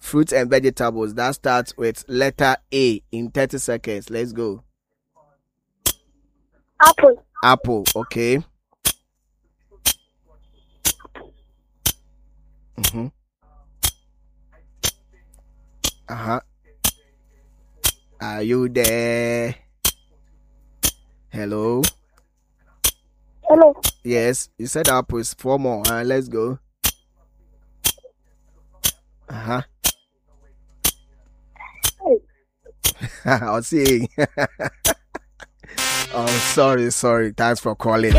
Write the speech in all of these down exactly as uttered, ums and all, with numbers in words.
fruits and vegetables. That starts with letter A in thirty seconds. Let's go. Apple. Apple, okay. Mm-hmm. Uh-huh. Are you there? Hello? Hello. Yes, you said apple is four more. Uh, let's go. Uh-huh. I'll see. Oh, sorry, sorry. Thanks for calling.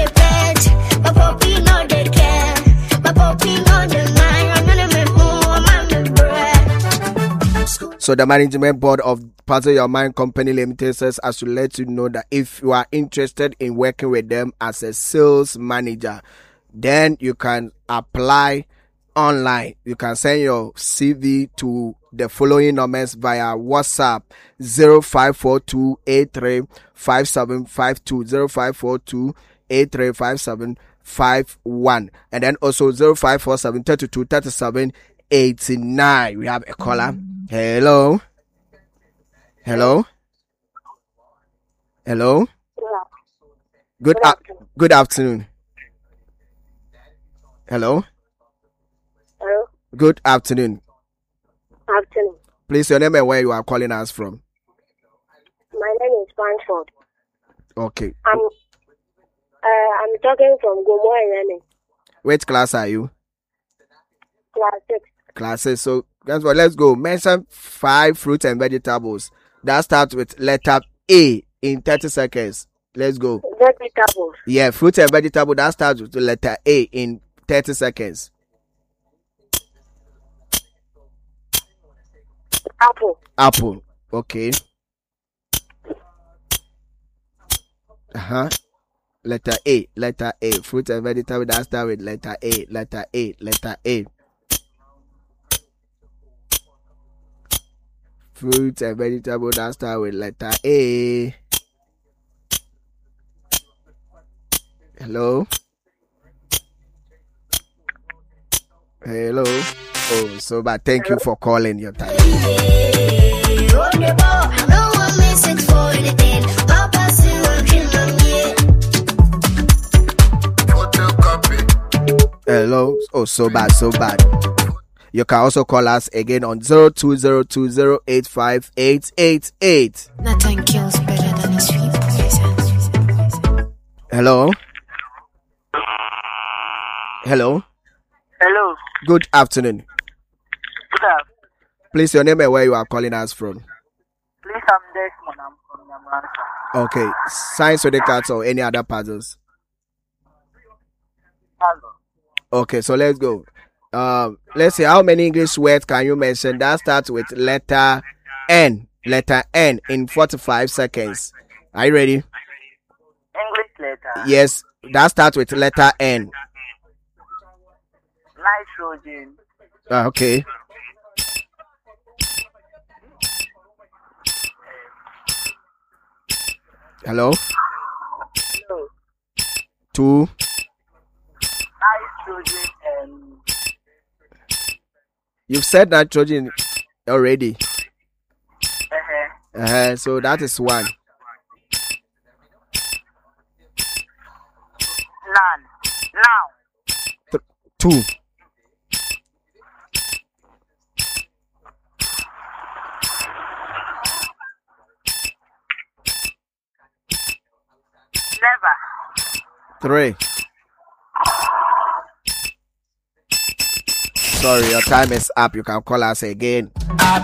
So the management board of Puzzle Your Mind Company Limited says I should let you know that if you are interested in working with them as a sales manager, then you can apply online. You can send your C V to the following numbers via WhatsApp: zero five four two eight three five seven five two, zero five four two eight three five seven five one, and then also zero five four seven three two three seven eight nine. We have a caller. Hello. Hello. Hello. Good a- good afternoon. Hello. Hello. Good afternoon. Afternoon. Please, your name and where you are calling us from. My name is Pansford. Okay. I'm uh, I'm talking from Gomo Irene. Which class are you? Class six. Classes. So that's what. Let's go. Mention five fruits and vegetables that starts with letter A in thirty seconds. Let's go. Vegetables. Yeah, fruits and vegetable that starts with the letter A in thirty seconds. Apple. Apple. Okay. Uh-huh. Letter A. Letter A. Fruits and vegetable that start with letter A. Letter A. Letter A. Fruits and vegetable that start with letter A. Hello? Hello? Oh, so but thank you for calling your time. Hello? Oh, so bad, so bad. You can also call us again on zero two zero two zero eight five eight eight eight. Nothing kills better than a sweet poison. Hello? Hello? Hello. Good afternoon. Good afternoon. Please, your name and where you are calling us from. Please, I'm Desmond. I'm from Yamanta. Okay. Science or the cards or any other puzzles? Hello. Okay, so let's go. Um, let's see, how many English words can you mention that starts with letter N? Letter N in forty-five seconds. Are you ready? English letter. Yes, that starts with letter N. Nitrogen. Uh, okay. Hello? Hello. Two. Nitrogen and You've said nitrogen already. uh-huh. Uh, so that is one. None. Now. Th- two. Never. Three. Sorry, your time is up. You can call us again.